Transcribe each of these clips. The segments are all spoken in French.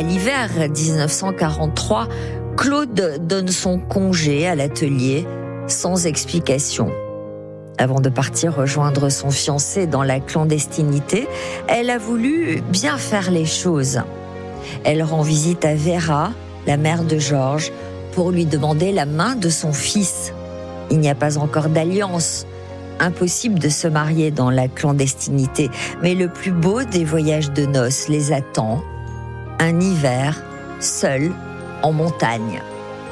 À l'hiver 1943, Claude donne son congé à l'atelier sans explication. Avant de partir rejoindre son fiancé dans la clandestinité, elle a voulu bien faire les choses. Elle rend visite à Vera, la mère de Georges, pour lui demander la main de son fils. Il n'y a pas encore d'alliance. Impossible de se marier dans la clandestinité, mais le plus beau des voyages de noces les attend. Un hiver, seul, en montagne.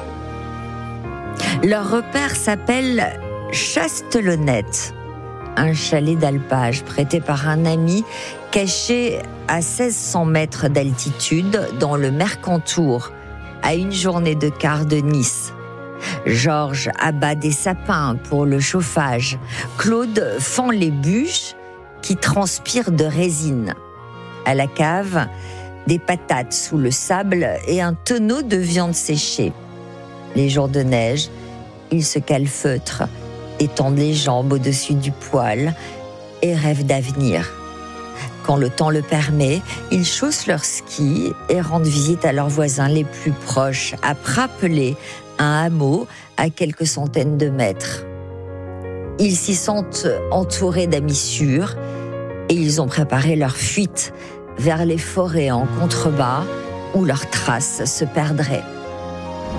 Leur repère s'appelle Chastelonnette, un chalet d'alpage prêté par un ami caché à 1600 mètres d'altitude dans le Mercantour, à une journée de quart de Nice. Georges abat des sapins pour le chauffage. Claude fend les bûches qui transpirent de résine. À la cave, des patates sous le sable et un tonneau de viande séchée. Les jours de neige, ils se calfeutrent, étendent les jambes au-dessus du poêle et rêvent d'avenir. Quand le temps le permet, ils chaussent leurs skis et rendent visite à leurs voisins les plus proches, à Prapelé, un hameau à quelques centaines de mètres. Ils s'y sentent entourés d'amis sûrs et ils ont préparé leur fuite vers les forêts en contrebas où leurs traces se perdraient.